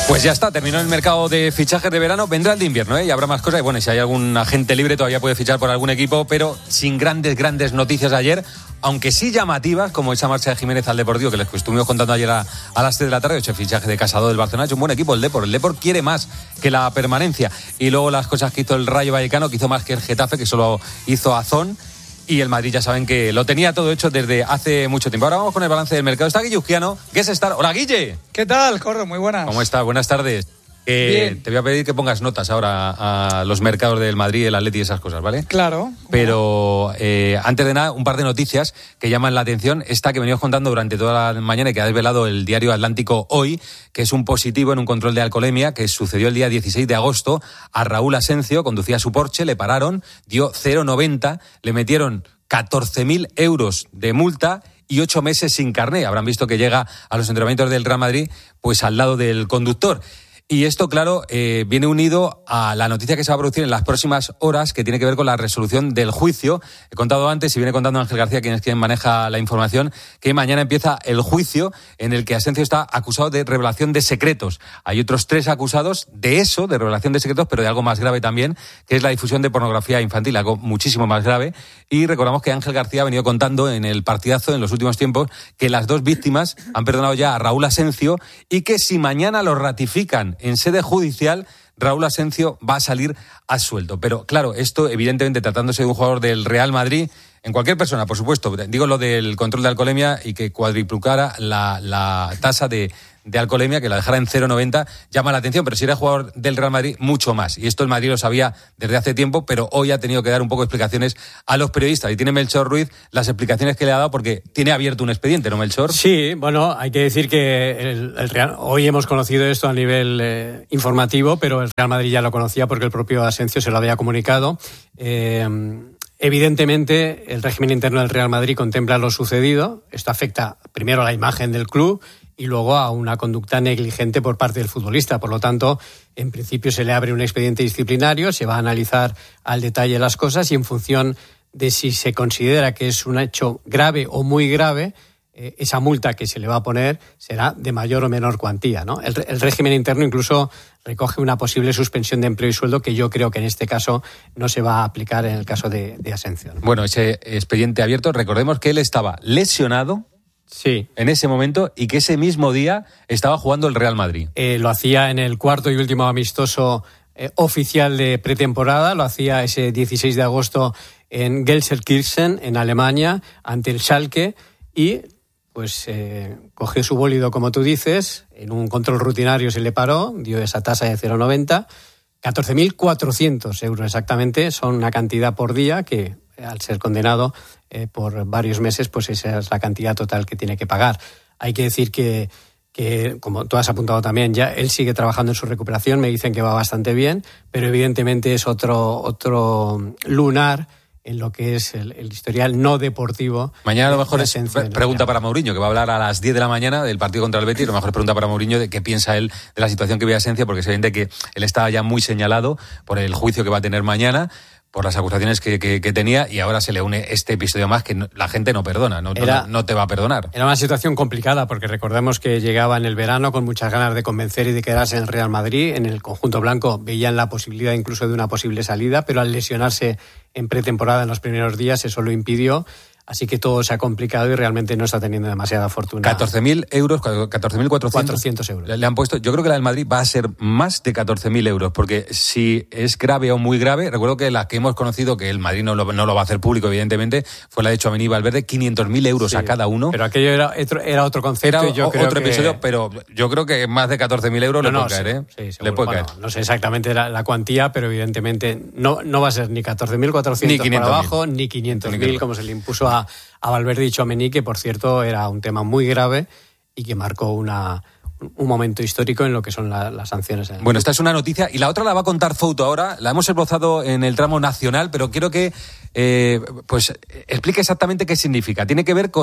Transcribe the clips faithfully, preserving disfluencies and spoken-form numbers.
Pues ya está, terminó el mercado de fichajes de verano, vendrá el de invierno, ¿eh? Y habrá más cosas. Y bueno, y si hay algún agente libre todavía puede fichar por algún equipo, pero sin grandes, grandes noticias ayer, aunque sí llamativas, como esa marcha de Jiménez al Deportivo, que les estuvimos contando ayer a, a las tres de la tarde, ocho fichaje de Casado del Barcelona. Es un buen equipo el Depor. El Depor quiere más que la permanencia. Y luego las cosas que hizo el Rayo Vallecano, que hizo más que el Getafe, que solo hizo Azón. Y el Madrid ya saben que lo tenía todo hecho desde hace mucho tiempo. Ahora vamos con el balance del mercado. Está Guille Uzquiano, que es estar. Hola, Guille. ¿Qué tal, Corro? Muy buenas. ¿Cómo estás? Buenas tardes. Eh, te voy a pedir que pongas notas ahora a los mercados del Madrid, el Atleti y esas cosas, ¿vale? Claro. Pero eh, antes de nada, un par de noticias que llaman la atención. Esta que venimos contando durante toda la mañana y que ha desvelado el diario Atlántico hoy, que es un positivo en un control de alcoholemia que sucedió el día dieciséis de agosto a Raúl Asencio. Conducía su Porsche, le pararon, dio cero coma noventa, le metieron catorce mil euros de multa y ocho meses sin carné. Habrán visto que llega a los entrenamientos del Real Madrid pues al lado del conductor. Y esto, claro, eh, viene unido a la noticia que se va a producir en las próximas horas, que tiene que ver con la resolución del juicio. He contado antes, y viene contando Ángel García, quien es quien maneja la información, que mañana empieza el juicio en el que Asencio está acusado de revelación de secretos. Hay otros tres acusados de eso, de revelación de secretos, pero de algo más grave también, que es la difusión de pornografía infantil, algo muchísimo más grave. Y recordamos que Ángel García ha venido contando en el partidazo en los últimos tiempos que las dos víctimas han perdonado ya a Raúl Asencio y que si mañana lo ratifican en sede judicial, Raúl Asencio va a salir absuelto. Pero claro, esto evidentemente tratándose de un jugador del Real Madrid, en cualquier persona, por supuesto, digo lo del control de alcoholemia y que cuadriplicara la, la tasa de, de alcoholemia, que la dejara en cero coma noventa, llama la atención, pero si era jugador del Real Madrid, mucho más. Y esto el Madrid lo sabía desde hace tiempo, pero hoy ha tenido que dar un poco de explicaciones a los periodistas. Y tiene Melchor Ruiz las explicaciones que le ha dado, porque tiene abierto un expediente, ¿no, Melchor? Sí, bueno, hay que decir que el, el Real, hoy hemos conocido esto a nivel eh, informativo, pero el Real Madrid ya lo conocía porque el propio Asencio se lo había comunicado. Eh, Evidentemente, el régimen interno del Real Madrid contempla lo sucedido. Esto afecta primero a la imagen del club y luego a una conducta negligente por parte del futbolista. Por lo tanto, en principio se le abre un expediente disciplinario, se va a analizar al detalle las cosas y en función de si se considera que es un hecho grave o muy grave, eh, esa multa que se le va a poner será de mayor o menor cuantía, ¿no? El, el régimen interno incluso recoge una posible suspensión de empleo y sueldo que yo creo que en este caso no se va a aplicar en el caso de, de Asencio, ¿no? Bueno, ese expediente abierto, recordemos que él estaba lesionado sí. en ese momento y que ese mismo día estaba jugando el Real Madrid. Eh, lo hacía en el cuarto y último amistoso eh, oficial de pretemporada, lo hacía ese dieciséis de agosto en Gelsenkirchen, en Alemania, ante el Schalke, y pues eh, cogió su bólido, como tú dices, en un control rutinario se le paró, dio esa tasa de cero coma noventa, catorce mil cuatrocientos euros exactamente, son una cantidad por día que, al ser condenado eh, por varios meses, pues esa es la cantidad total que tiene que pagar. Hay que decir que, que, como tú has apuntado también, ya él sigue trabajando en su recuperación, me dicen que va bastante bien, pero evidentemente es otro, otro lunar en lo que es el, el historial no deportivo. Mañana a lo mejor es pregunta para Mourinho, que va a hablar a las diez de la mañana del partido contra el Betis. A lo mejor es pregunta para Mourinho de qué piensa él de la situación que vive Asencio, porque se evidente que él estaba ya muy señalado por el juicio que va a tener mañana, por las acusaciones que, que, que tenía, y ahora se le une este episodio más que no, la gente no perdona, no, era, no, no te va a perdonar. Era una situación complicada porque recordemos que llegaba en el verano con muchas ganas de convencer y de quedarse en el Real Madrid. En el conjunto blanco veían la posibilidad incluso de una posible salida, pero al lesionarse en pretemporada en los primeros días eso lo impidió. Así que todo se ha complicado y realmente no está teniendo demasiada fortuna. catorce mil euros, catorce mil cuatrocientos euros. Le han puesto, yo creo que la del Madrid va a ser más de catorce mil euros, porque si es grave o muy grave, recuerdo que la que hemos conocido, que el Madrid no lo, no lo va a hacer público, evidentemente, fue la de Tchouaméni y Valverde, quinientos mil euros sí, a cada uno. Pero aquello era, era otro concepto. Era y yo o, creo otro que... episodio, pero yo creo que más de catorce mil euros no, le puede no, caer, sí, ¿eh? Sí, le puede bueno, caer. No sé exactamente la, la cuantía, pero evidentemente no, no va a ser ni catorce mil cuatrocientos por abajo, ni quinientos mil, como se le impuso a, a Valverde y Tchouaméni, que por cierto era un tema muy grave y que marcó una, un momento histórico en lo que son la, las sanciones. Bueno, esta es una noticia y la otra la va a contar Fouto ahora. La hemos esbozado en el tramo nacional, pero quiero que eh, pues explique exactamente qué significa. Tiene que ver con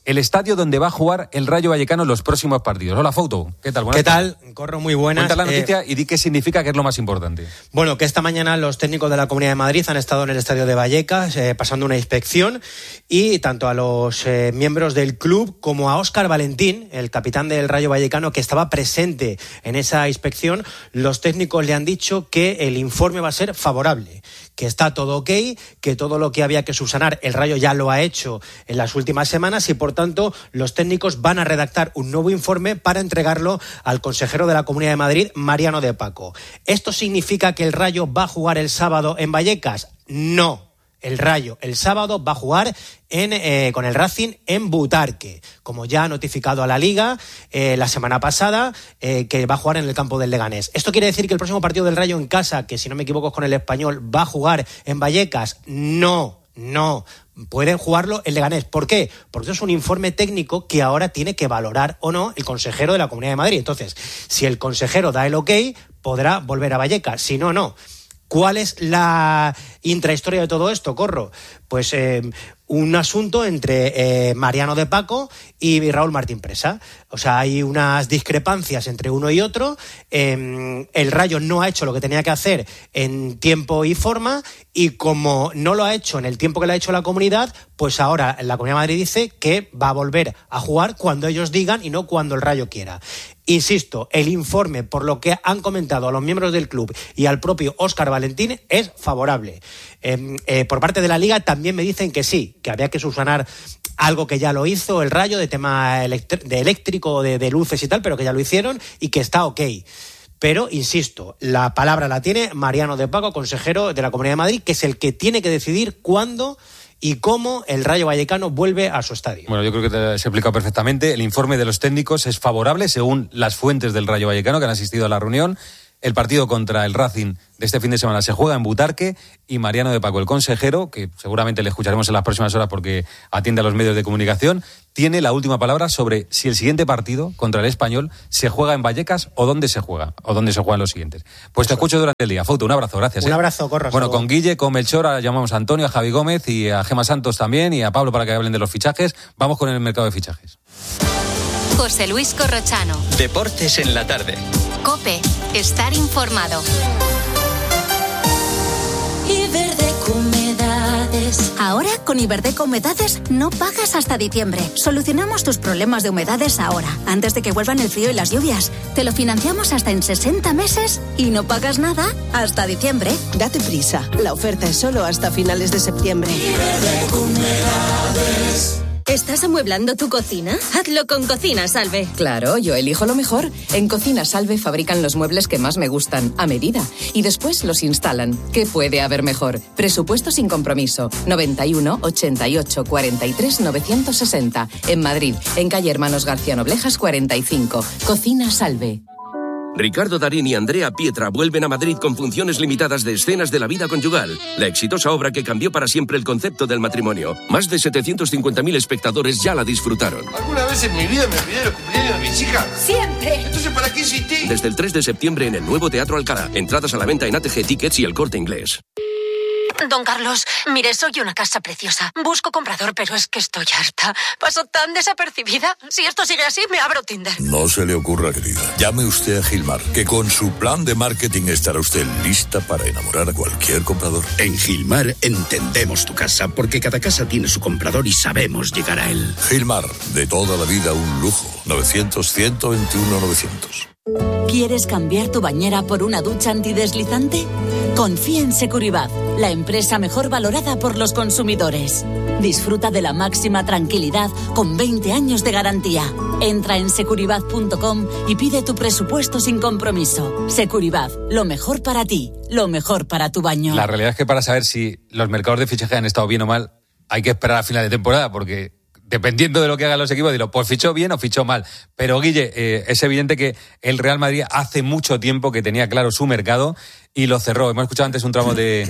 el estadio donde va a jugar el Rayo Vallecano los próximos partidos. Hola, Fouto. ¿Qué tal? Buenas ¿Qué tal? Corro, muy buenas. Cuenta la noticia eh, y di qué significa, que es lo más importante. Bueno, que esta mañana los técnicos de la Comunidad de Madrid han estado en el estadio de Vallecas eh, pasando una inspección, y tanto a los eh, miembros del club como a Óscar Valentín, el capitán del Rayo Vallecano, que estaba presente en esa inspección, los técnicos le han dicho que el informe va a ser favorable, que está todo ok, que todo lo que había que subsanar el Rayo ya lo ha hecho en las últimas semanas, y por tanto los técnicos van a redactar un nuevo informe para entregarlo al consejero de la Comunidad de Madrid, Mariano de Paco. ¿Esto significa que el Rayo va a jugar el sábado en Vallecas? No. El Rayo el sábado va a jugar en, eh, con el Racing en Butarque, como ya ha notificado a la Liga eh, la semana pasada, eh, que va a jugar en el campo del Leganés. ¿Esto quiere decir que el próximo partido del Rayo en casa, que si no me equivoco es con el Español, va a jugar en Vallecas? No, no. Pueden jugarlo en Leganés. ¿Por qué? Porque eso es un informe técnico que ahora tiene que valorar o no el consejero de la Comunidad de Madrid. Entonces, si el consejero da el ok, podrá volver a Vallecas. Si no, no. ¿Cuál es la intrahistoria de todo esto, Corro? Pues eh, un asunto entre eh, Mariano de Paco y Raúl Martín Presa. O sea, hay unas discrepancias entre uno y otro. Eh, el Rayo no ha hecho lo que tenía que hacer en tiempo y forma, y como no lo ha hecho en el tiempo que lo ha hecho la comunidad, pues ahora la Comunidad de Madrid dice que va a volver a jugar cuando ellos digan y no cuando el Rayo quiera. Insisto, el informe, por lo que han comentado a los miembros del club y al propio Óscar Valentín, es favorable. Eh, eh, por parte de la Liga también me dicen que sí, que había que subsanar algo que ya lo hizo el Rayo de tema electr- de eléctrico, de, de luces y tal, pero que ya lo hicieron y que está ok. Pero, insisto, la palabra la tiene Mariano de Paco, consejero de la Comunidad de Madrid, que es el que tiene que decidir cuándo y cómo el Rayo Vallecano vuelve a su estadio. Bueno, yo creo que te has explicado perfectamente. El informe de los técnicos es favorable, según las fuentes del Rayo Vallecano que han asistido a la reunión. El partido contra el Racing de este fin de semana se juega en Butarque, y Mariano de Paco, el consejero, que seguramente le escucharemos en las próximas horas porque atiende a los medios de comunicación, tiene la última palabra sobre si el siguiente partido contra el Español se juega en Vallecas o dónde se juega, o dónde se juegan los siguientes. Pues te escucho durante el día. Fouto, un abrazo, gracias. Un ¿eh? abrazo, Corro. Bueno, con Guille, con Melchor, ahora llamamos a Antonio, a Javi Gómez y a Gema Santos también, y a Pablo para que hablen de los fichajes. Vamos con el mercado de fichajes. José Luis Corrochano. Deportes en la tarde. COPE. Estar informado. Iberdeco Humedades. Ahora, con Iberdeco Humedades, no pagas hasta diciembre. Solucionamos tus problemas de humedades ahora, antes de que vuelvan el frío y las lluvias. Te lo financiamos hasta en sesenta meses y no pagas nada hasta diciembre. Date prisa. La oferta es solo hasta finales de septiembre. Iberdeco Humedades. ¿Estás amueblando tu cocina? Hazlo con Cocina Salve. Claro, yo elijo lo mejor. En Cocina Salve fabrican los muebles que más me gustan, a medida, y después los instalan. ¿Qué puede haber mejor? Presupuesto sin compromiso. noventa y uno, ochenta y ocho, cuarenta y tres, novecientos sesenta. En Madrid, en calle Hermanos García Noblejas cuarenta y cinco. Cocina Salve. Ricardo Darín y Andrea Pietra vuelven a Madrid con funciones limitadas de Escenas de la vida conyugal, la exitosa obra que cambió para siempre el concepto del matrimonio. Más de setecientos cincuenta mil espectadores ya la disfrutaron. ¿Alguna vez en mi vida me olvidé de los cumpleaños de mis hijas? ¡Siempre! Entonces, ¿para qué insistí? Desde el tres de septiembre en el nuevo Teatro Alcalá. Entradas a la venta en A T G Tickets y El Corte Inglés. Don Carlos, mire, soy una casa preciosa. Busco comprador, pero es que estoy harta. Paso tan desapercibida. Si esto sigue así, me abro Tinder. No se le ocurra, querida. Llame usted a Gilmar, que con su plan de marketing estará usted lista para enamorar a cualquier comprador. En Gilmar entendemos tu casa, porque cada casa tiene su comprador y sabemos llegar a él. Gilmar, de toda la vida un lujo. novecientos, ciento veintiuno, novecientos. ¿Quieres cambiar tu bañera por una ducha antideslizante? Confía en Securibat, la empresa mejor valorada por los consumidores. Disfruta de la máxima tranquilidad con veinte años de garantía. Entra en securibat punto com y pide tu presupuesto sin compromiso. Securibat, lo mejor para ti, lo mejor para tu baño. La realidad es que para saber si los mercados de fichaje han estado bien o mal, hay que esperar a final de temporada, porque dependiendo de lo que hagan los equipos, digo, pues fichó bien o fichó mal. Pero, Guille, eh, es evidente que el Real Madrid hace mucho tiempo que tenía claro su mercado y lo cerró. Hemos escuchado antes un tramo de,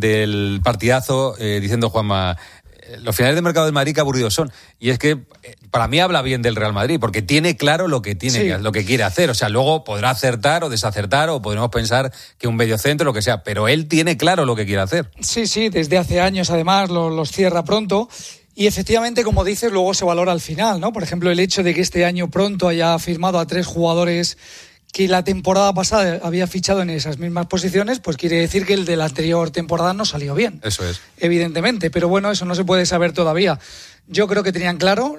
del partidazo eh, diciendo Juanma, eh, los finales de mercado del Madrid qué aburridos son. Y es que eh, para mí habla bien del Real Madrid, porque tiene claro lo que tiene, sí. lo que quiere hacer. O sea, luego podrá acertar o desacertar, o podremos pensar que un mediocentro, lo que sea, pero él tiene claro lo que quiere hacer. Sí, sí, desde hace años además lo, los cierra pronto. Y efectivamente, como dices, luego se valora al final, ¿no? Por ejemplo, el hecho de que este año pronto haya firmado a tres jugadores que la temporada pasada había fichado en esas mismas posiciones, pues quiere decir que el de la anterior temporada no salió bien. Eso es. Evidentemente, pero bueno, eso no se puede saber todavía. Yo creo que tenían claro.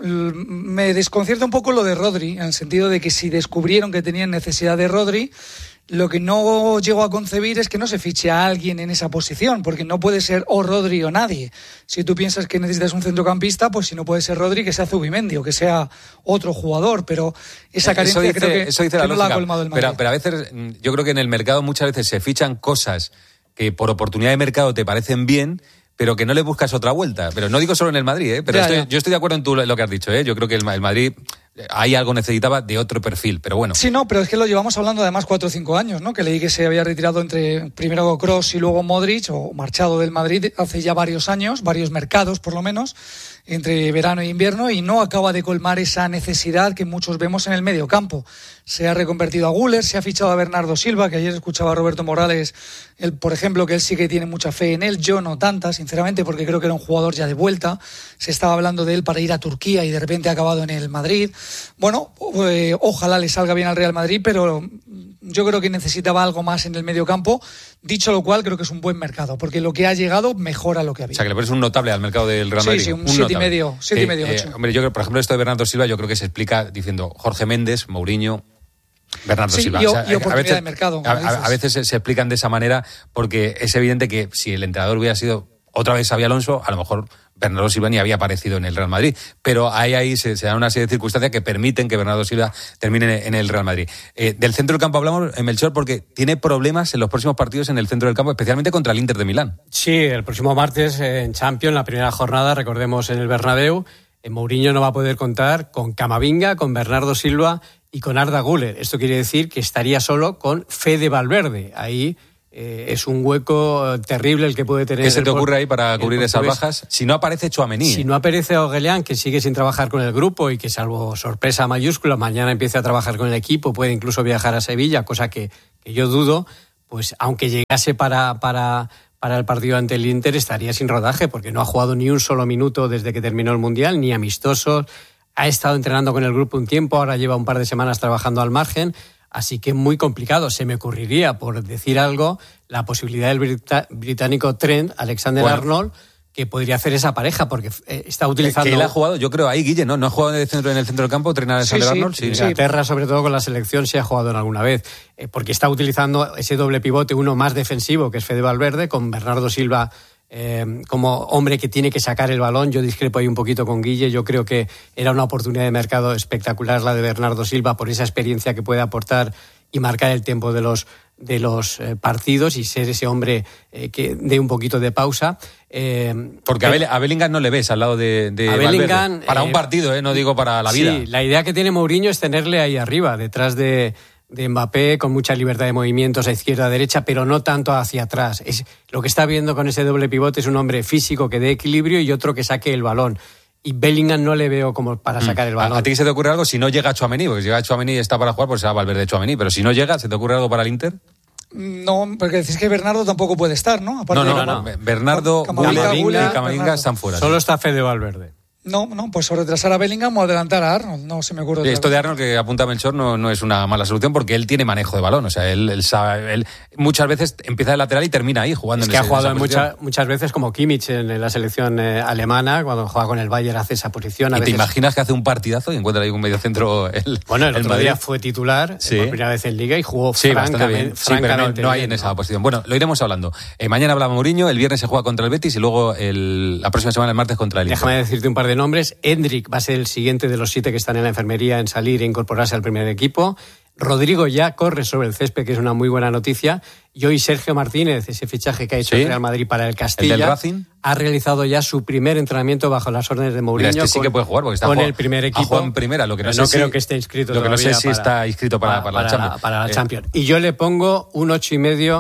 Me desconcierta un poco lo de Rodri, en el sentido de que si descubrieron que tenían necesidad de Rodri, lo que no llego a concebir es que no se fiche a alguien en esa posición, porque no puede ser o Rodri o nadie. Si tú piensas que necesitas un centrocampista, pues si no puede ser Rodri, que sea Zubimendi o que sea otro jugador, pero esa carencia dice, creo que, eso dice que la no lógica, la ha colmado el Madrid. Pero, pero a veces, yo creo que en el mercado muchas veces se fichan cosas que por oportunidad de mercado te parecen bien, pero que no le buscas otra vuelta. Pero no digo solo en el Madrid, ¿eh? Pero Ya, estoy, ya. yo estoy de acuerdo en tú lo que has dicho, ¿eh? Yo creo que el, el Madrid ahí algo necesitaba de otro perfil, pero bueno. Sí, no, pero es que lo llevamos hablando además cuatro o cinco años, ¿no? Que leí que se había retirado entre primero Kroos y luego Modric, o marchado del Madrid hace ya varios años, varios mercados por lo menos, entre verano e invierno, y no acaba de colmar esa necesidad que muchos vemos en el medio campo. Se ha reconvertido a Güler, se ha fichado a Bernardo Silva, que ayer escuchaba a Roberto Morales, él, por ejemplo, que él sí que tiene mucha fe en él, yo no tanta, sinceramente, porque creo que era un jugador ya de vuelta. Se estaba hablando de él para ir a Turquía y de repente ha acabado en el Madrid. Bueno, eh, ojalá le salga bien al Real Madrid, pero yo creo que necesitaba algo más en el medio campo. Dicho lo cual, creo que es un buen mercado, porque lo que ha llegado mejora lo que había. O sea, que le pones un notable al mercado del Real Sí, Madrid. sí, un siete y medio, siete y medio, Eh, ocho. eh, hombre, yo creo, por ejemplo, esto de Bernardo Silva, yo creo que se explica diciendo Jorge Méndez, Mourinho, Bernardo Sí, Silva. y, o sea, y oportunidad a veces, de mercado. a, como a- dices. a veces se, se explican de esa manera porque es evidente que si el entrenador hubiera sido otra vez Xabi Alonso, a lo mejor Bernardo Silva ni había aparecido en el Real Madrid. Pero ahí, ahí se, se dan una serie de circunstancias que permiten que Bernardo Silva termine en el Real Madrid. Eh, del centro del campo hablamos, en Melchor, porque tiene problemas en los próximos partidos en el centro del campo, especialmente contra el Inter de Milán. Sí, el próximo martes eh, en Champions, la primera jornada, recordemos, en el Bernabéu, eh, Mourinho no va a poder contar con Camavinga, con Bernardo Silva y con Arda Güler. Esto quiere decir que estaría solo con Fede Valverde. Ahí eh, es un hueco terrible el que puede tener. ¿Qué se te el por- ocurre ahí para el cubrir esas portugués. bajas? Si no aparece Tchouaméni. Si no aparece Aurelian, que sigue sin trabajar con el grupo y que, salvo sorpresa mayúscula, mañana empiece a trabajar con el equipo, puede incluso viajar a Sevilla, cosa que, que yo dudo, pues aunque llegase para, para, para el partido ante el Inter, estaría sin rodaje, porque no ha jugado ni un solo minuto desde que terminó el Mundial, ni amistosos. Ha estado entrenando con el grupo un tiempo, ahora lleva un par de semanas trabajando al margen, así que muy complicado. Se me ocurriría, por decir algo, la posibilidad del brita- británico Trent, Alexander-Arnold, que podría hacer esa pareja, porque eh, está utilizando... Que él ha jugado, yo creo, ahí, Guille, ¿no? ¿No ha jugado en el centro, en el centro del campo, entrenar a Alexander Arnold? Sí, Inglaterra, sobre todo con la selección, sí ha jugado en alguna vez, eh, porque está utilizando ese doble pivote, uno más defensivo, que es Fede Valverde, con Bernardo Silva eh, como hombre que tiene que sacar el balón. Yo discrepo ahí un poquito con Guille, yo creo que era una oportunidad de mercado espectacular la de Bernardo Silva por esa experiencia que puede aportar y marcar el tiempo de los de los eh, partidos y ser ese hombre eh, que dé un poquito de pausa. Eh, Porque a, Bell- a Bellingham no le ves al lado de, de A Valverde. Bellingham, Para eh, un partido, ¿eh? No digo para la vida. Sí, la idea que tiene Mourinho es tenerle ahí arriba, detrás de, de Mbappé, con mucha libertad de movimientos a izquierda, a derecha, pero no tanto hacia atrás. Es, lo que está viendo con ese doble pivote es un hombre físico que dé equilibrio y otro que saque el balón. Y Bellingham no le veo como para sacar el balón. ¿A, a ti se te ocurre algo si no llega Tchouaméni? Porque si llega Tchouaméni y está para jugar, pues será Valverde Tchouaméni. Pero si no llega, ¿se te ocurre algo para el Inter? No, porque decís que Bernardo tampoco puede estar, ¿no? No, no, de- no. Bernardo, Camavinga, Güler Güler, y Camavinga Bernardo. están fuera. Solo está Fede Valverde. No, no, pues o retrasar a Bellingham o adelantar a Arnold, no se me ocurre. otra Esto de cosa. Arnold que apunta Melchor no, no es una mala solución porque él tiene manejo de balón. O sea, él, él sabe, él muchas veces empieza de lateral y termina ahí jugando Es en que ha ese- jugado esa en posición. mucha- muchas veces como Kimmich en, en la selección eh, alemana, cuando juega con el Bayern hace esa posición. A ¿Y te veces- imaginas que hace un partidazo y encuentra ahí un mediocentro el Bueno, el, el otro Madrid? día fue titular Sí. eh, por primera vez en Liga y jugó Sí, bastante francamente, bien. Sí, pero no, francamente no hay bien, en esa ¿no? posición. Bueno, lo iremos hablando. Eh, mañana habla Mourinho, el viernes se juega contra el Betis y luego el- la próxima semana, el martes, contra el Inter. Déjame decirte un par de nombres. Endrick va a ser el siguiente de los siete que están en la enfermería en salir e incorporarse al primer equipo. Rodrigo ya corre sobre el césped, que es una muy buena noticia. Y hoy Sergio Martínez, ese fichaje que ha hecho Sí. el Real Madrid para el Castilla, ¿El del Racing? ha realizado ya su primer entrenamiento bajo las órdenes de Mourinho. Mira, este sí con, que puede jugar porque está con jugado- el primer ha equipo. jugado en primera, lo que no Pero sé creo si- que esté inscrito lo que no sé todavía si está inscrito para- para la Champions. para la Eh, Champions. Y yo le pongo un ocho y medio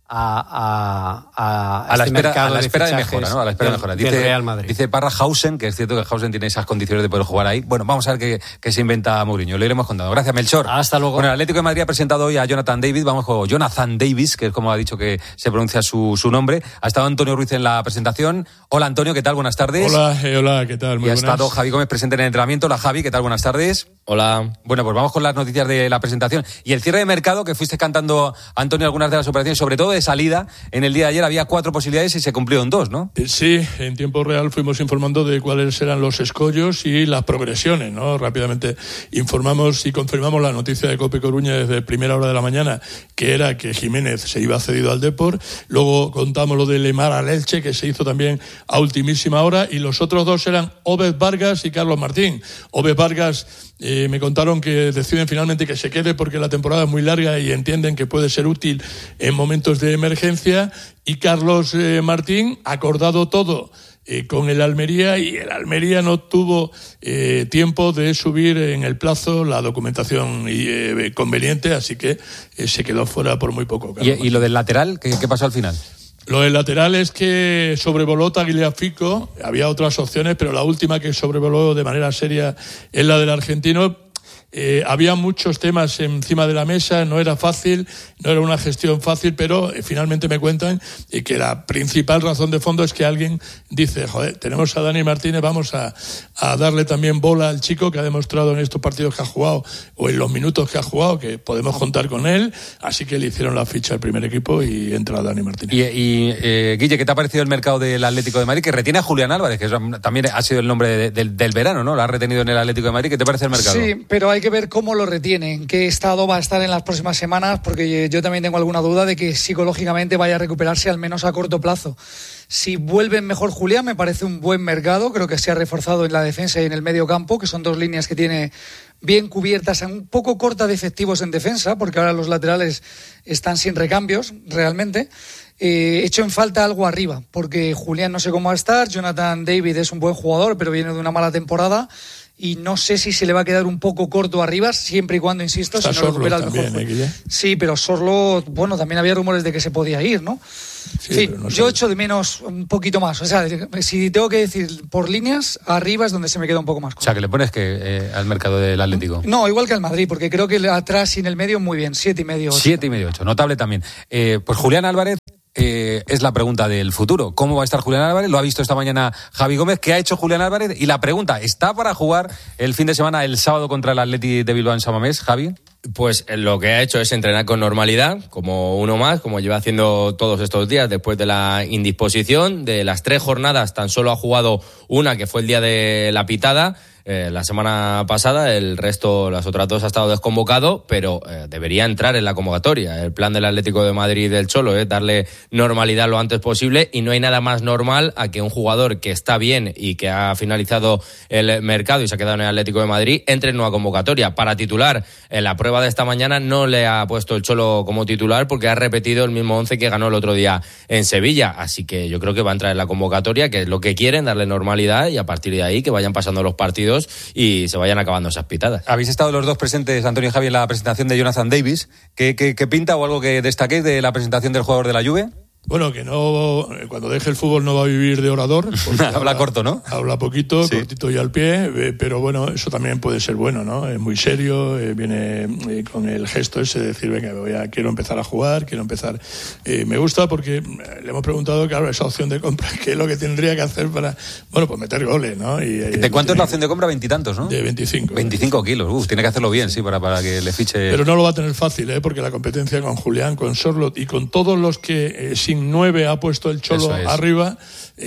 a, a, a, a la este espera, mercado a la espera de, de mejora, ¿no? A la espera del, de mejora. Dice, Real Madrid. Dice Parra Hausen, que es cierto que Hausen tiene esas condiciones de poder jugar ahí. Bueno, vamos a ver qué, qué se inventa Mourinho. Lo iremos contando. Gracias, Melchor. Hasta luego. Bueno, el Atlético de Madrid ha presentado hoy a Jonathan David. Vamos con Jonathan Davis, que es como ha dicho que se pronuncia su, su nombre. Ha estado Antonio Ruiz en la presentación. Hola, Antonio, ¿qué tal? Buenas tardes. Hola, eh, hola, ¿qué tal? Muy y ha buenas. estado Javi Gómez presente en el entrenamiento. Hola, Javi, ¿qué tal? Buenas tardes. Hola. Bueno, pues vamos con las noticias de la presentación. Y el cierre de mercado, que fuiste cantando, Antonio, algunas de las operaciones, sobre todo de salida. En el día de ayer había cuatro posibilidades y se cumplió en dos, ¿no? Sí, en tiempo real fuimos informando de cuáles eran los escollos y las progresiones, ¿no? Rápidamente informamos y confirmamos la noticia de Cope Coruña desde primera hora de la mañana, que era que Jiménez se iba cedido al Depor. Luego contamos lo de Lemar al Elche, que se hizo también a ultimísima hora. Y los otros dos eran Obed Vargas y Carlos Martín. Obed Vargas... Eh, me contaron que deciden finalmente que se quede porque la temporada es muy larga y entienden que puede ser útil en momentos de emergencia. Y Carlos eh, Martín, acordado todo eh, con el Almería, y el Almería no tuvo eh, tiempo de subir en el plazo la documentación eh, conveniente, así que eh, se quedó fuera por muy poco. ¿Y, y lo del lateral? ¿Qué, qué pasó al final? Lo del lateral es que sobrevoló Tagliafico, había otras opciones, pero la última que sobrevoló de manera seria es la del argentino. Eh, había muchos temas encima de la mesa, no era fácil, no era una gestión fácil, pero eh, finalmente me cuentan eh, que la principal razón de fondo es que alguien dice, joder, tenemos a Dani Martínez, vamos a, a darle también bola al chico que ha demostrado en estos partidos que ha jugado o en los minutos que ha jugado que podemos contar con él, así que le hicieron la ficha al primer equipo y entra Dani Martínez. Y, y eh, Guille, ¿qué te ha parecido el mercado del Atlético de Madrid? Que retiene a Julián Álvarez, que es, también ha sido el nombre de, de, del verano, ¿no? Lo ha retenido en el Atlético de Madrid. ¿Qué te parece el mercado? Sí, pero hay que ver cómo lo retiene, en qué estado va a estar en las próximas semanas, porque yo también tengo alguna duda de que psicológicamente vaya a recuperarse al menos a corto plazo. Si vuelve mejor Julián, me parece un buen mercado, creo que se ha reforzado en la defensa y en el medio campo, que son dos líneas que tiene bien cubiertas, un poco corta de efectivos en defensa, porque ahora los laterales están sin recambios, realmente. Eh, hecho en falta algo arriba, porque Julián no sé cómo va a estar, Jonathan David es un buen jugador, pero viene de una mala temporada, y no sé si se le va a quedar un poco corto arriba, siempre y cuando, insisto, Está si no recupera el también, mejor. ¿eh, sí, pero Sorlo, bueno, también había rumores de que se podía ir, ¿no? Sí, sí no yo echo de menos un poquito más. O sea, si tengo que decir por líneas, arriba es donde se me queda un poco más corto. O sea, que le pones que eh, al mercado del Atlético. No, igual que al Madrid, porque creo que atrás y en el medio muy bien, siete y medio, ocho. Siete y medio, ocho. Notable también. Eh, pues Julián Álvarez. Eh, es la pregunta del futuro. ¿Cómo va a estar Julián Álvarez? Lo ha visto esta mañana Javi Gómez. ¿Qué ha hecho Julián Álvarez? Y la pregunta, ¿está para jugar el fin de semana, el sábado, contra el Atleti de Bilbao en San Mamés, Javi? Pues lo que ha hecho es entrenar con normalidad, como uno más, como lleva haciendo todos estos días después de la indisposición. De las tres jornadas tan solo ha jugado una, que fue el día de la pitada. Eh, la semana pasada, el resto, las otras dos, ha estado desconvocado, pero eh, debería entrar en la convocatoria. El plan del Atlético de Madrid del Cholo es darle normalidad lo antes posible, y no hay nada más normal a que un jugador que está bien y que ha finalizado el mercado y se ha quedado en el Atlético de Madrid entre en una convocatoria. Para titular, en la prueba de esta mañana no le ha puesto el Cholo como titular porque ha repetido el mismo once que ganó el otro día en Sevilla, así que yo creo que va a entrar en la convocatoria, que es lo que quieren, darle normalidad, y a partir de ahí que vayan pasando los partidos y se vayan acabando esas pitadas. Habéis estado los dos presentes, Antonio y Javi, en la presentación de Jonathan Davis. ¿Qué, qué, qué pinta o algo que destaquéis de la presentación del jugador de la Juve? Bueno, que no, cuando deje el fútbol no va a vivir de orador. habla, habla corto, ¿no? Habla poquito, sí. cortito y al pie, eh, pero bueno, eso también puede ser bueno, ¿no? Es muy serio, eh, viene eh, con el gesto ese de decir, venga, voy a, quiero empezar a jugar, quiero empezar. Eh, me gusta porque le hemos preguntado, claro, esa opción de compra, ¿qué es lo que tendría que hacer para, bueno, pues meter goles, ¿no? Y, ¿De cuánto es la opción de compra? Veintitantos, ¿no? De veinticinco. veinticinco kilos, uf, tiene que hacerlo bien, sí, para, para que le fiche. Pero no lo va a tener fácil, ¿eh? Porque la competencia con Julián, con Sorlot y con todos los que eh, sin nueve ha puesto el Cholo arriba,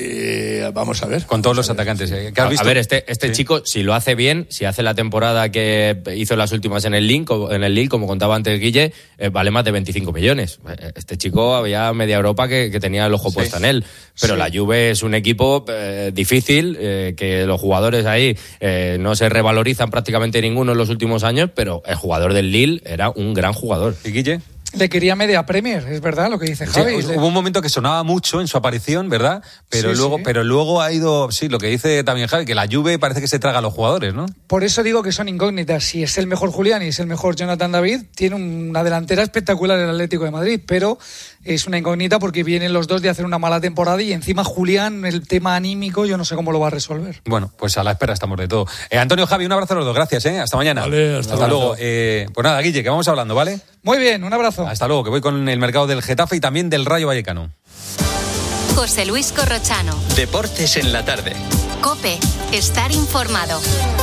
eh, vamos a ver. Con todos los atacantes. ¿eh? ¿Qué has visto? A ver, este, este sí. chico, si lo hace bien, si hace la temporada que hizo las últimas en el Lille, en el Lille, como contaba antes Guille, eh, vale más de veinticinco millones. Este chico había media Europa que, que tenía el ojo sí. puesto en él. Pero sí. la Juve es un equipo eh, difícil, eh, que los jugadores ahí eh, no se revalorizan prácticamente ninguno en los últimos años, pero el jugador del Lille era un gran jugador. ¿Y Guille? le quería media Premier, es verdad lo que dice Javi. Sí, hubo un momento que sonaba mucho en su aparición, ¿verdad? Pero Sí, luego sí. pero luego ha ido, sí, lo que dice también Javi, que la Juve parece que se traga a los jugadores, ¿no? Por eso digo que son incógnitas. Si es el mejor Julián y es el mejor Jonathan David, tiene una delantera espectacular el Atlético de Madrid, pero es una incógnita porque vienen los dos de hacer una mala temporada y encima Julián, el tema anímico, yo no sé cómo lo va a resolver. Bueno, pues a la espera estamos de todo. Eh, Antonio, Javi, un abrazo a los dos, gracias, ¿eh? Hasta mañana. Vale, hasta hasta luego. luego. Eh, pues nada, Guille, que vamos hablando, ¿vale? Muy bien, un abrazo. Hasta luego, que voy con el mercado del Getafe y también del Rayo Vallecano. José Luis Corrochano. Deportes en la tarde. COPE. Estar informado.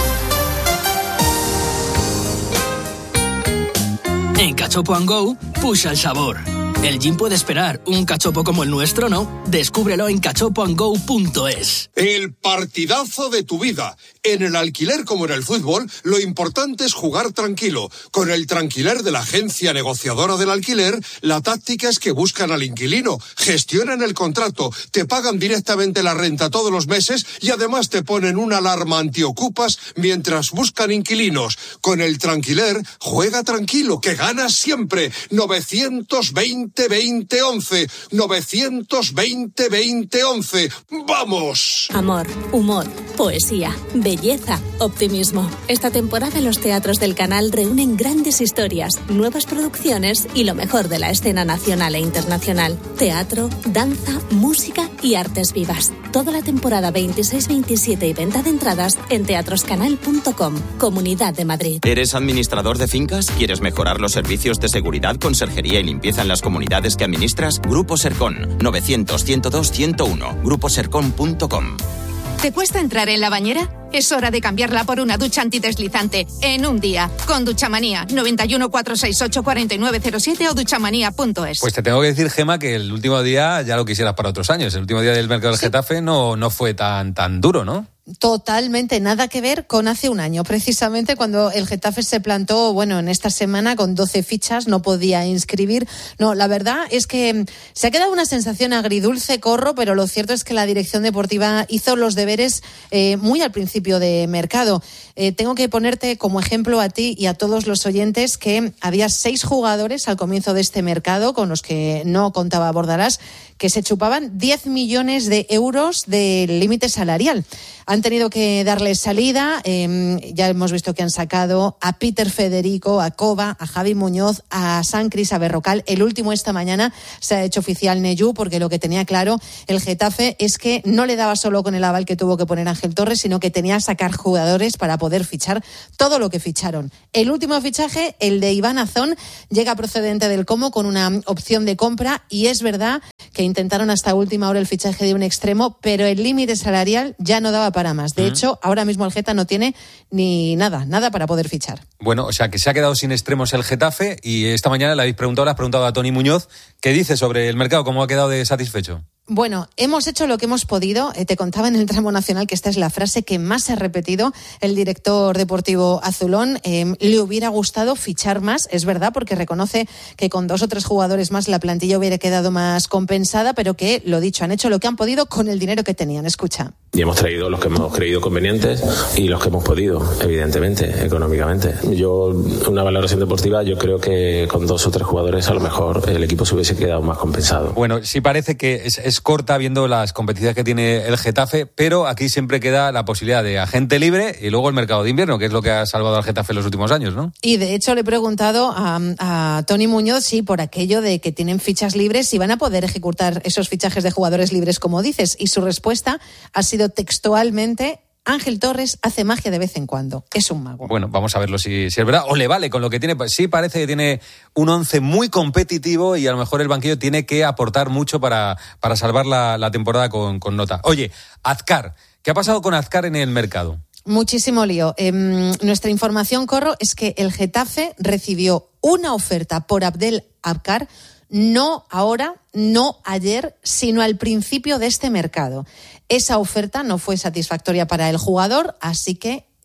En Cachopo and Go, pusha el sabor. El gin puede esperar, un cachopo como el nuestro no. Descúbrelo en cachopo and go punto es. El partidazo de tu vida. En el alquiler como en el fútbol, lo importante es jugar tranquilo. Con el Tranquiler de la agencia negociadora del alquiler, la táctica es que buscan al inquilino, gestionan el contrato, te pagan directamente la renta todos los meses y además te ponen una alarma antiocupas mientras buscan inquilinos. Con el Tranquiler, juega tranquilo, que ganas siempre. novecientos veinte veinte once. novecientos veinte veinte once. ¡Vamos! Amor, humor, poesía, belleza, optimismo. Esta temporada los teatros del canal reúnen grandes historias, nuevas producciones y lo mejor de la escena nacional e internacional. Teatro, danza, música y artes vivas. Toda la temporada veintiséis veintisiete y venta de entradas en teatroscanal punto com. Comunidad de Madrid. ¿Eres administrador de fincas? ¿Quieres mejorar los servicios de seguridad, conserjería y limpieza en las comunidades que administras? Grupo Sercon, novecientos, ciento dos, ciento uno. grupo sercon punto com. ¿Te cuesta entrar en la bañera? Es hora de cambiarla por una ducha antideslizante en un día. Con Duchamanía, noventa y uno, cuatrocientos sesenta y ocho, cuarenta y nueve cero siete o duchamanía punto es. Pues te tengo que decir, Gema, que el último día ya lo quisieras para otros años. El último día del mercado del Getafe no, no fue tan, tan duro, ¿no? Totalmente, nada que ver con hace un año, precisamente cuando el Getafe se plantó, bueno, en esta semana con doce fichas, no podía inscribir. No, la verdad es que se ha quedado una sensación agridulce, Corro, pero lo cierto es que la dirección deportiva hizo los deberes eh, muy al principio de mercado. Eh, tengo que ponerte como ejemplo a ti y a todos los oyentes que había seis jugadores al comienzo de este mercado, con los que no contaba Bordalás, que se chupaban diez millones de euros del límite salarial. Han tenido que darle salida, eh, ya hemos visto que han sacado a Peter Federico, a Coba, a Javi Muñoz, a San Cris, a Berrocal. El último esta mañana se ha hecho oficial Neyu, porque lo que tenía claro el Getafe es que no le daba solo con el aval que tuvo que poner Ángel Torres, sino que tenía que sacar jugadores para poder fichar todo lo que ficharon. El último fichaje, el de Iván Azón, llega procedente del Como con una opción de compra, y es verdad que intentaron hasta última hora el fichaje de un extremo, pero el límite salarial ya no daba para más. De uh-huh. hecho, ahora mismo el Geta no tiene ni nada, nada para poder fichar. Bueno, o sea que se ha quedado sin extremos el Getafe, y esta mañana le habéis preguntado, le has preguntado a Tony Muñoz, ¿qué dice sobre el mercado? ¿Cómo ha quedado de satisfecho? Bueno, hemos hecho lo que hemos podido. Eh, te contaba en el tramo nacional que esta es la frase que más se ha repetido el director deportivo azulón. Eh, le hubiera gustado fichar más, es verdad, porque reconoce que con dos o tres jugadores más la plantilla hubiera quedado más compensada, pero que, lo dicho, han hecho lo que han podido con el dinero que tenían. Escucha. Y hemos traído los que hemos creído convenientes y los que hemos podido, evidentemente, económicamente. Yo, una valoración deportiva, yo creo que con dos o tres jugadores a lo mejor el equipo se hubiese quedado más compensado. Bueno, sí parece que es, es corta viendo las competiciones que tiene el Getafe, pero aquí siempre queda la posibilidad de agente libre y luego el mercado de invierno, que es lo que ha salvado al Getafe en los últimos años, ¿no? Y de hecho le he preguntado a, a Tony Muñoz, sí, por aquello de que tienen fichas libres, si van a poder ejecutar esos fichajes de jugadores libres como dices, y su respuesta ha sido textualmente: Ángel Torres hace magia de vez en cuando, es un mago. Bueno, vamos a verlo si, si es verdad o le vale con lo que tiene. Sí parece que tiene un once muy competitivo y a lo mejor el banquillo tiene que aportar mucho para, para salvar la, la temporada con, con nota. Oye, Azcar, ¿qué ha pasado con Azcar en el mercado? Muchísimo lío. Eh, nuestra información, Corro, es que el Getafe recibió una oferta por Abdel Azcar, no ahora, no ayer, sino al principio de este mercado. Esa oferta no fue satisfactoria para el jugador, así que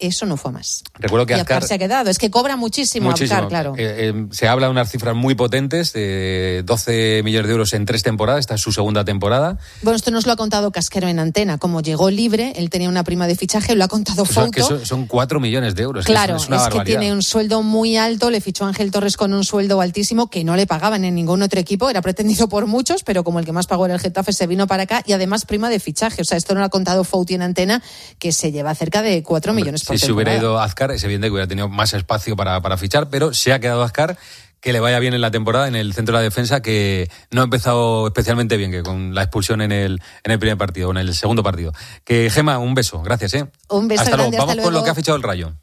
eso no fue a más. Recuerdo que y Azcar, Azcar se ha quedado. Es que cobra muchísimo, muchísimo. Azcar, claro. Eh, eh, se habla de unas cifras muy potentes, de doce millones de euros en tres temporadas. Esta es su segunda temporada. Bueno, esto nos lo ha contado Casquero en Antena. Como llegó libre, él tenía una prima de fichaje, lo ha contado O sea, Fouto. que son, son cuatro millones de euros. Claro, es, una es barbaridad. que tiene un sueldo muy alto. Le fichó Ángel Torres con un sueldo altísimo que no le pagaban en ningún otro equipo. Era pretendido por muchos, pero como el que más pagó era el Getafe, se vino para acá y además prima de fichaje. O sea, esto no lo ha contado Fouti en Antena, que se lleva cerca de cuatro millones por Si se temporada. hubiera ido Azcar, es evidente que hubiera tenido más espacio para, para fichar, pero se ha quedado Azcar. Que le vaya bien en la temporada en el centro de la defensa, que no ha empezado especialmente bien, que con la expulsión en el en el primer partido, en el segundo partido. Que Gemma, un beso, gracias, ¿eh? Un beso hasta grande, luego. Vamos hasta con luego. lo que ha fichado el Rayo.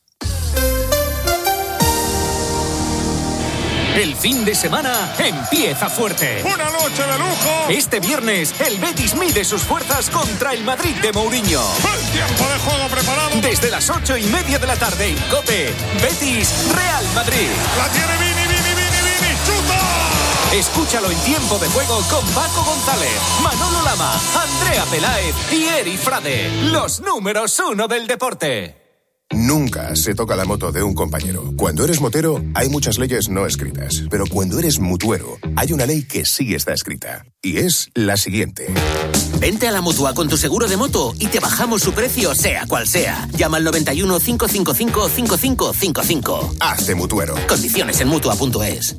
El fin de semana empieza fuerte. ¡Una noche de lujo! Este viernes, el Betis mide sus fuerzas contra el Madrid de Mourinho. ¡El tiempo de juego preparado! Desde las ocho y media de la tarde en COPE, Betis Real Madrid. ¡La tiene Vini, Vini, Vini, Vini! ¡Chuta! Escúchalo en tiempo de juego con Paco González, Manolo Lama, Andrea Peláez y Eri Frade. Los números uno del deporte. Nunca se toca la moto de un compañero. Cuando eres motero, hay muchas leyes no escritas. Pero cuando eres mutuero, hay una ley que sí está escrita. Y es la siguiente. Vente a la Mutua con tu seguro de moto y te bajamos su precio, sea cual sea. Llama al noventa y uno, cinco cinco cinco, cinco cinco cinco cinco. Hazte mutuero. Condiciones en mutua punto es.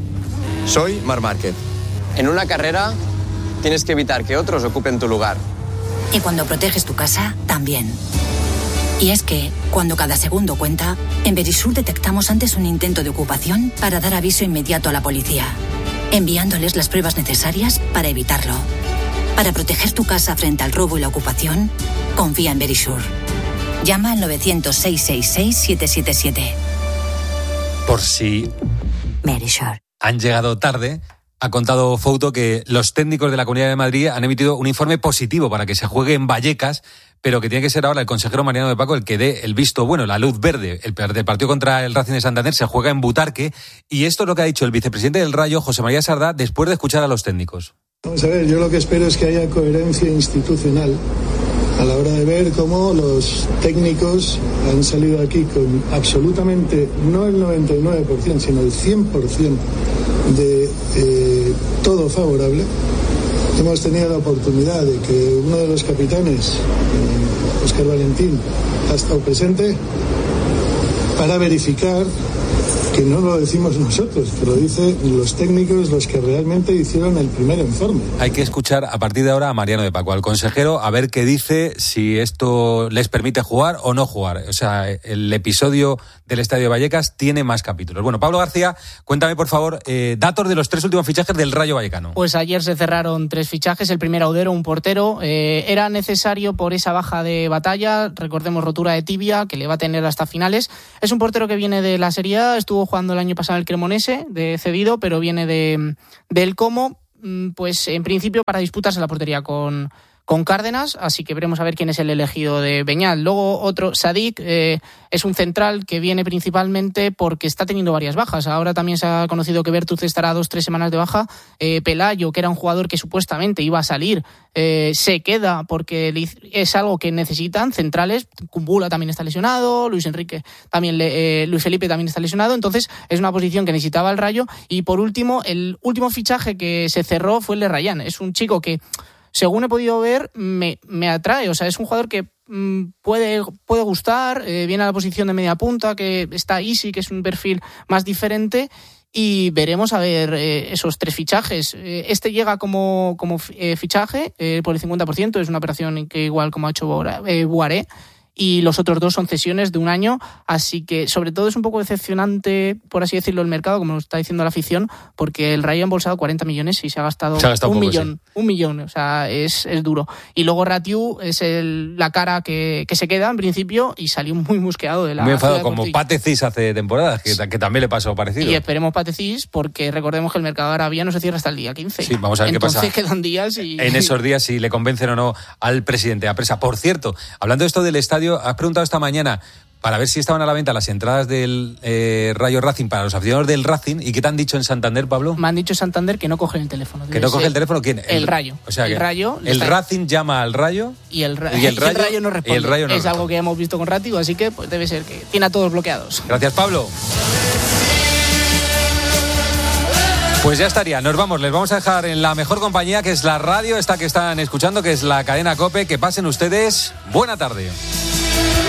Soy Marc Márquez. En una carrera tienes que evitar que otros ocupen tu lugar. Y cuando proteges tu casa, también. Y es que, cuando cada segundo cuenta, en Verisur detectamos antes un intento de ocupación para dar aviso inmediato a la policía, enviándoles las pruebas necesarias para evitarlo. Para proteger tu casa frente al robo y la ocupación, confía en Verisur. Llama al novecientos, seiscientos sesenta y seis, siete siete siete. Por si Verisur. Han llegado tarde, ha contado Fouto que los técnicos de la Comunidad de Madrid han emitido un informe positivo para que se juegue en Vallecas, pero que tiene que ser ahora el consejero Mariano de Paco el que dé el visto bueno, la luz verde. El partido contra el Racing de Santander se juega en Butarque, y esto es lo que ha dicho el vicepresidente del Rayo, José María Sardá, después de escuchar a los técnicos. Vamos a ver, yo lo que espero es que haya coherencia institucional a la hora de ver cómo los técnicos han salido aquí con absolutamente, no el noventa y nueve por ciento, sino el cien por ciento de eh, todo favorable. Hemos tenido la oportunidad de que uno de los capitanes, Óscar Valentín, ha estado presente para verificar que no lo decimos nosotros, que lo dicen los técnicos, los que realmente hicieron el primer informe. Hay que escuchar a partir de ahora a Mariano de Paco, al consejero, a ver qué dice, si esto les permite jugar o no jugar. O sea, el episodio del Estadio de Vallecas tiene más capítulos. Bueno, Pablo García, cuéntame por favor, eh, datos de los tres últimos fichajes del Rayo Vallecano. Pues ayer se cerraron tres fichajes. El primero, Audero, un portero. Eh, era necesario por esa baja de Batalla, recordemos rotura de tibia, que le va a tener hasta finales. Es un portero que viene de la Serie A, estuvo jugando el año pasado en el Cremonese, de cedido, pero viene de del Como, pues en principio para disputarse la portería con, con Cárdenas, así que veremos a ver quién es el elegido de Beñat. Luego otro, Sadik, eh, es un central que viene principalmente porque está teniendo varias bajas. Ahora también se ha conocido que Bertuz estará dos, tres semanas de baja. Eh, Pelayo, que era un jugador que supuestamente iba a salir, eh, se queda porque es algo que necesitan centrales. Kumbula también está lesionado, Luis Enrique también, eh, Luis Felipe también está lesionado, entonces es una posición que necesitaba el Rayo. Y por último, el último fichaje que se cerró fue el de Rayán. Es un chico que, según he podido ver, me, me atrae. O sea, es un jugador que mmm, puede, puede gustar, eh, viene a la posición de media punta, que está easy, que es un perfil más diferente, y veremos a ver eh, esos tres fichajes. Eh, este llega como, como eh, fichaje eh, por el cincuenta por ciento, es una operación que igual como ha hecho Boaré, y los otros dos son cesiones de un año, así que sobre todo es un poco decepcionante, por así decirlo, el mercado, como nos está diciendo la afición, porque el Rayo ha embolsado cuarenta millones y se ha gastado, se ha gastado un poco, millón, sí. un millón, o sea, es, es duro. Y luego Ratiu es el, la cara que, que se queda en principio, y salió muy musqueado de la Muy enfadado, ciudad de como Cortijo. Patecis hace temporadas, que, que también le pasó parecido. Y esperemos Patecis, porque recordemos que el mercado árabe no se cierra hasta el día quince. Sí, vamos a ver Entonces qué pasa. quedan días y... En esos días, si le convencen o no al presidente a presa. Por cierto, hablando de esto del estadio, has preguntado esta mañana para ver si estaban a la venta las entradas del eh, Rayo Racing para los aficionados del Racing. ¿Y qué te han dicho en Santander, Pablo? Me han dicho en Santander que no cogen el teléfono. ¿Que no coge el teléfono? ¿Quién? El, el Rayo. O sea, el que Rayo. El Racing llama al Rayo y el, ra- y el, rayo, y el Rayo no responde. Y el Rayo no es responde. algo que ya hemos visto con Ratigo, así que pues debe ser que tiene a todos bloqueados. Gracias, Pablo. Pues ya estaría, nos vamos, les vamos a dejar en la mejor compañía, que es la radio, esta que están escuchando, que es la cadena COPE. Que pasen ustedes buena tarde.